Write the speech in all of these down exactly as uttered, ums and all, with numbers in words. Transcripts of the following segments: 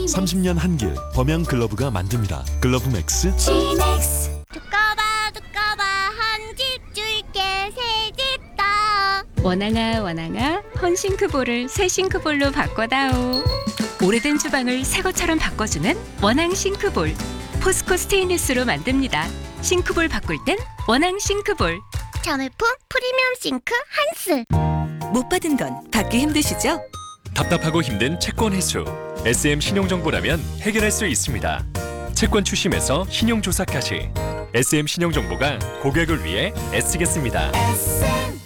삼십 년 한길 범양 글러브가 만듭니다. 글러브 맥스 지넥스. 두꺼봐 두꺼봐 한 집 줄게 세 집 다. 원앙아 원앙아 헌싱크볼을 새 싱크볼로 바꿔다오. 오래된 주방을 새 것처럼 바꿔주는 원앙 싱크볼. 포스코 스테인리스로 만듭니다. 싱크볼 바꿀 땐 원앙 싱크볼. 자매품 프리미엄 싱크 한스. 못 받은 건 받기 힘드시죠? 답답하고 힘든 채권 회수. 에스엠 신용정보라면 해결할 수 있습니다. 채권 추심에서 신용조사까지 에스엠 신용정보가 고객을 위해 애쓰겠습니다. 에스엠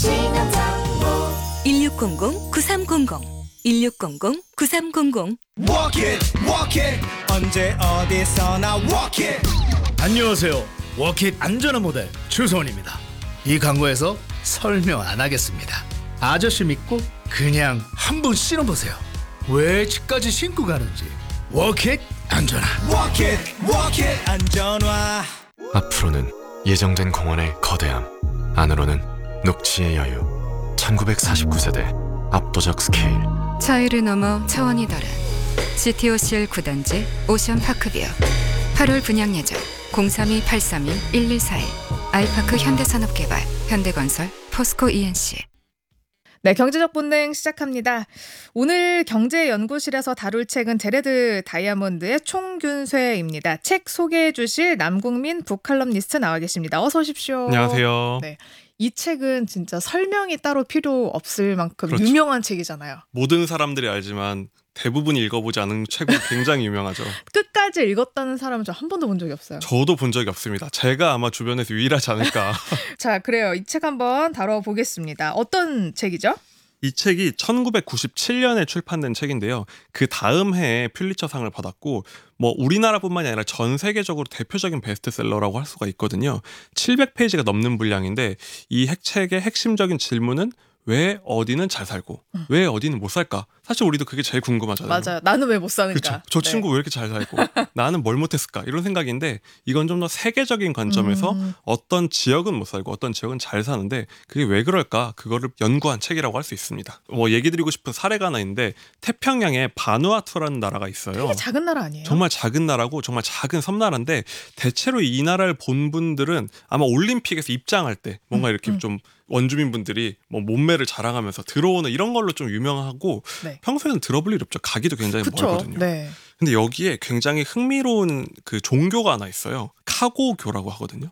신용정보. 일육공공 구삼공공 일육공공 구삼공공. Walk it, walk it. 언제 어디서나 walk it. 안녕하세요. 워킷 안전한 모델 주소원입니다. 이 광고에서 설명 안 하겠습니다. 아저씨 믿고 그냥 한번 신어보세요. 왜 집까지 신고 가는지. 워킷 안전한. Walk it, walk it. 안전화. 앞으로는 예정된 공원의 거대함, 안으로는 녹지의 여유. 천구백사십구 세대 압도적 스케일. 차이를 넘어 차원이 다른 지티오씨엘 구 단지 오션파크뷰. 팔월 분양 예정 공삼이 팔삼이 일일사일. 아이파크 현대산업개발 현대건설 포스코 이엔씨. 네, 경제적 본능 시작합니다. 오늘 경제연구실에서 다룰 책은 제레드 다이아몬드의 총균쇠입니다. 책 소개해 주실 남국민 북칼럼니스트 나와 계십니다. 어서 오십시오. 안녕하세요. 네, 이 책은 진짜 설명이 따로 필요 없을 만큼 그렇죠. 유명한 책이잖아요. 모든 사람들이 알지만 대부분이 읽어보지 않은 책으로 굉장히 유명하죠. 끝까지 읽었다는 사람은 저 한 번도 본 적이 없어요. 저도 본 적이 없습니다. 제가 아마 주변에서 유일하지 않을까. 자, 그래요. 이 책 한번 다뤄보겠습니다. 어떤 책이죠? 이 책이 천구백구십칠 년에 출판된 책인데요. 그 다음 해에 퓰리처상을 받았고 뭐 우리나라뿐만이 아니라 전 세계적으로 대표적인 베스트셀러라고 할 수가 있거든요. 칠백 페이지가 넘는 분량인데 이 책의 핵심적인 질문은 왜 어디는 잘 살고 음. 왜 어디는 못 살까? 사실 우리도 그게 제일 궁금하잖아요. 맞아요. 나는 왜 못 사는가? 그쵸? 저 친구 네. 왜 이렇게 잘 살고 나는 뭘 못했을까? 이런 생각인데 이건 좀 더 세계적인 관점에서 음. 어떤 지역은 못 살고 어떤 지역은 잘 사는데 그게 왜 그럴까? 그거를 연구한 책이라고 할 수 있습니다. 뭐 얘기 드리고 싶은 사례가 하나 있는데 태평양에 바누아투라는 나라가 있어요. 되게 작은 나라 아니에요? 정말 작은 나라고 정말 작은 섬나라인데 대체로 이 나라를 본 분들은 아마 올림픽에서 입장할 때 뭔가 음, 이렇게 음. 좀 원주민분들이 뭐 몸매를 자랑하면서 들어오는 이런 걸로 좀 유명하고 네. 평소에는 들어볼 일 없죠. 가기도 굉장히 그쵸? 멀거든요. 네. 근데 여기에 굉장히 흥미로운 그 종교가 하나 있어요. 카고교라고 하거든요.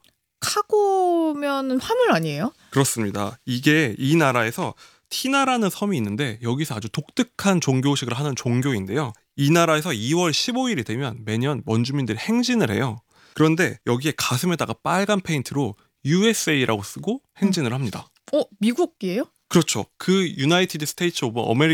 카고면 화물 아니에요? 그렇습니다. 이게 이 나라에서 티나라는 섬이 있는데 여기서 아주 독특한 종교식을 하는 종교인데요. 이 나라에서 이월 십오일이 되면 매년 원주민들이 행진을 해요. 그런데 여기에 가슴에다가 빨간 페인트로 유에스에이라고 쓰고 행진을 합니다. 어, 미국이에요? 그렇죠. 그 유나이티드 스테이츠 오브 아메리카